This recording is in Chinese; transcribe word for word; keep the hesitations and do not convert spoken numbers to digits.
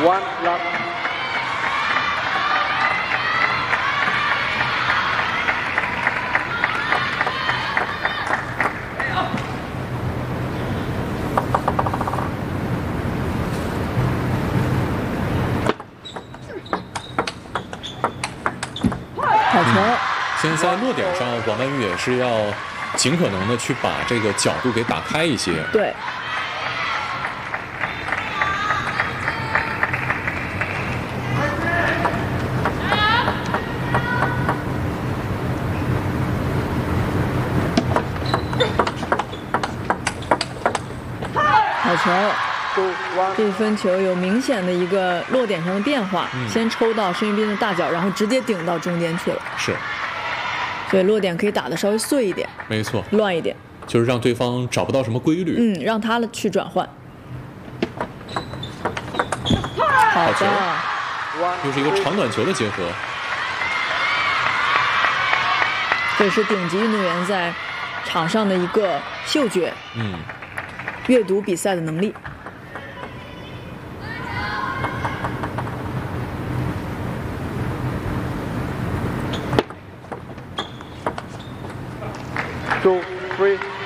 One love. 好球！ 现在在落点上，王曼玉也是要尽可能的去把这个角度给打开一些。 对。好球！这分球有明显的一个落点上的变化，嗯、先抽到申玉斌的大脚，然后直接顶到中间去了。 是， 所以落点可以打得稍微碎一点， 没错， 乱一点， 就是让对方找不到什么规律。 嗯，让他去转换。好的， 又是一个长短球的结合。 这是顶级运动员在场上的一个嗅觉， 嗯， 阅读比赛的能力。 Two, three.